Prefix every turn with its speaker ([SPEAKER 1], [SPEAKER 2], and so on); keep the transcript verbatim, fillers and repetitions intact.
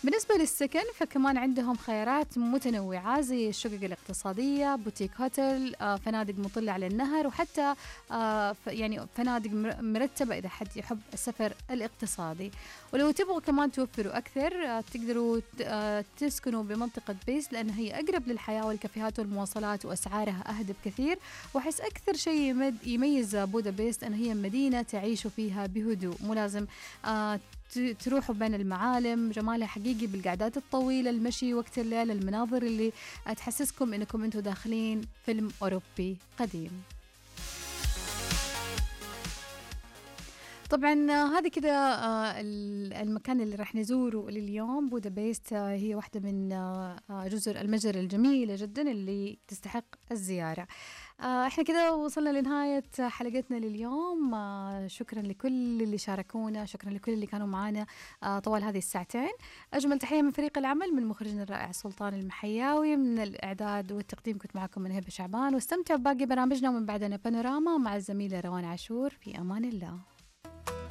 [SPEAKER 1] بالنسبة للسكن فكمان عندهم خيارات متنوعة زي الشقق الاقتصادية، بوتيك هوتل، آه، فنادق مطلة على النهر، وحتى آه، ف- يعني فنادق مر- مرتبة إذا حد يحب السفر الاقتصادي. ولو تبغوا كمان توفروا أكثر آه، تقدروا ت- آه، تسكنوا بمنطقة بيس لأن هي أقرب للحياة والكافيهات والمواصلات وأسعارها أهدى بكثير. وأحس أكثر شيء يمد- يميز بودابست أن هي مدينة تعيشوا فيها بهدوء، مو لازم آه، ت- تروحوا بين المعالم. جمالها حقيقي بالقعدات الطويلة، المشي وقت الليل، المناظر اللي تحسسكم انكم انتم داخلين فيلم اوروبي قديم. طبعا آه، هذه كذا آه، ال- المكان اللي راح نزوره لليوم. بودابست آه، هي واحدة من آه، آه، جزر المجر الجميلة جدا اللي تستحق الزيارة. آه، احنا كده وصلنا لنهاية حلقتنا لليوم. آه، شكرا لكل اللي شاركونا، شكرا لكل اللي كانوا معنا آه، طوال هذه الساعتين. أجمل تحية من فريق العمل، من مخرجنا الرائع سلطان المحياوي، من الإعداد والتقديم كنت معكم من هبة شعبان. واستمتعوا بباقي برامجنا ومن بعدنا بانوراما مع الزميلة روان عاشور. في أمان الله.